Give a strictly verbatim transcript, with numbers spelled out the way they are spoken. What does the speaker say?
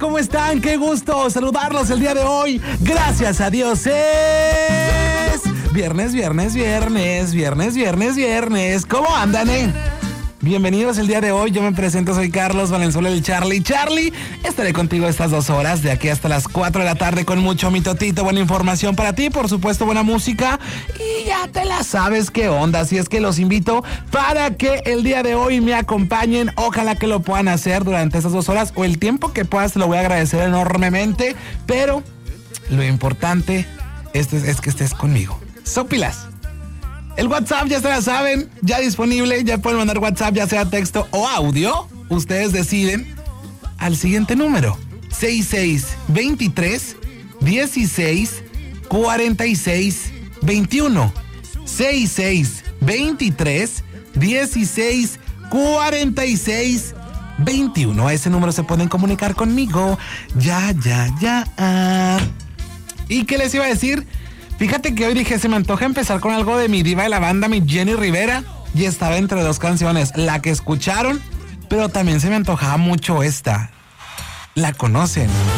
¿cómo están? Qué gusto saludarlos el día de hoy. Gracias a Dios es viernes, viernes, viernes, viernes, viernes, viernes. ¿Cómo andan, eh? Bienvenidos el día de hoy, yo me presento, soy Carlos Valenzuela, el Charlie. Charlie, estaré contigo estas dos horas, de aquí hasta las cuatro de la tarde con mucho mitotito, buena información para ti, por supuesto buena música y ya te la sabes qué onda, así es que los invito para que el día de hoy me acompañen, ojalá que lo puedan hacer durante estas dos horas o el tiempo que puedas, te lo voy a agradecer enormemente, pero lo importante es, es que estés conmigo. Sópilas. El WhatsApp ya se la saben, ya disponible, ya pueden mandar WhatsApp, ya sea texto o audio. Ustedes deciden al siguiente número: seis seis dos tres, dieciséis, cuarenta y seis, veintiuno. seis seis dos tres, dieciséis, cuarenta y seis, veintiuno. A ese número se pueden comunicar conmigo. Ya, ya, ya. ¿Y qué les iba a decir? Fíjate que hoy dije, se me antoja empezar con algo de mi diva de la banda, mi Jenny Rivera, y estaba entre dos canciones, la que escucharon, pero también se me antojaba mucho esta. ¿La conocen?